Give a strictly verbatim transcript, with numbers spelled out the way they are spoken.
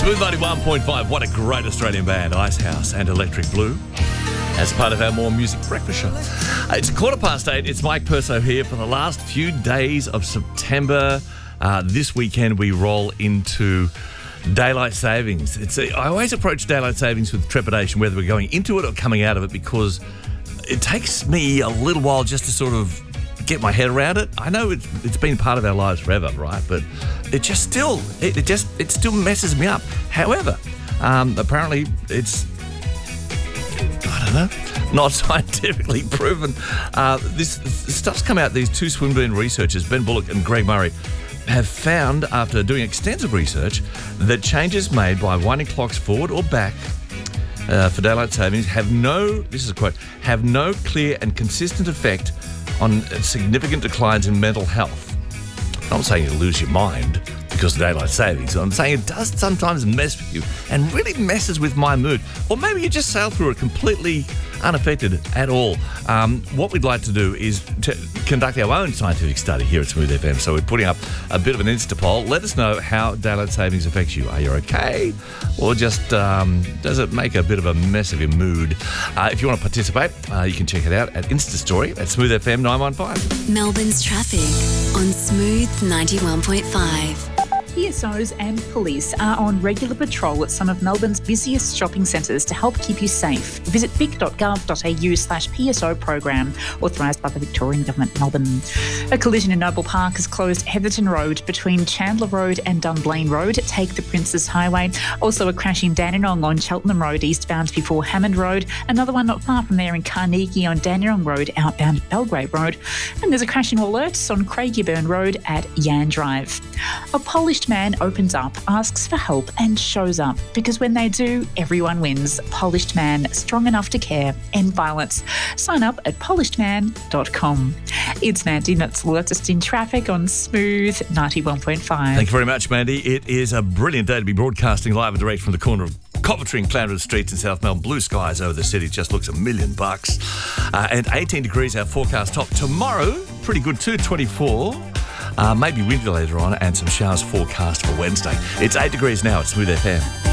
Smooth ninety-one point five, what a great Australian band, Icehouse and Electric Blue, as part of our More Music Breakfast Show. Uh, it's a quarter past eight. It's Mike Perso here for the last few days of September. Uh, this weekend we roll into daylight savings. It's a, I always approach daylight savings with trepidation, whether we're going into it or coming out of it, because it takes me a little while just to sort of get my head around it. I know it's, it's been part of our lives forever, right? But it just still, it, it just, it still messes me up. However, um, apparently it's, I don't know, not scientifically proven. Uh, this, this stuff's come out. These two Swinburne researchers, Ben Bullock and Greg Murray, have found, after doing extensive research, that changes made by winding clocks forward or back uh, for daylight savings have no, this is a quote, have no clear and consistent effect on significant declines in mental health. I'm not saying you lose your mind because of daylight savings. I'm saying it does sometimes mess with you and really messes with my mood. Or maybe you just sail through it completely unaffected at all. Um, what we'd like to do is to conduct our own scientific study here at Smooth F M. So we're putting up a bit of an Insta poll. Let us know how daylight savings affects you. Are you okay? Or just um, does it make a bit of a mess of your mood? Uh, if you want to participate, uh, you can check it out at Insta Story at Smooth F M nine one five. Melbourne's traffic on Smooth ninety-one point five. P S Os and police are on regular patrol at some of Melbourne's busiest shopping centres to help keep you safe. Visit vic dot gov dot a u slash P S O program, authorised by the Victorian Government, Melbourne. A collision in Noble Park has closed Heatherton Road between Chandler Road and Dunblane Road. Take the Princes Highway. Also a crash in Dandenong on Cheltenham Road eastbound before Hammond Road. Another one not far from there in Carnegie on Dandenong Road outbound at Belgrave Road. And there's a crash in Alerts on Craigieburn Road at Yan Drive. A polished man opens up, asks for help and shows up, because when they do, everyone wins. Polished Man, strong enough to care, end violence. Sign up at polished man dot com. It's Mandy, that's the latest in traffic on Smooth ninety-one point five. Thank you very much, Mandy. It is a brilliant day to be broadcasting live and direct from the corner of Coventry and Clarendon Streets in South Melbourne. Blue skies over the city, just looks a million bucks. Uh, and eighteen degrees our forecast top. Tomorrow, pretty good too, twenty-four. Uh, maybe windy later on, and some showers forecast for Wednesday. It's eight degrees now at Smooth F M.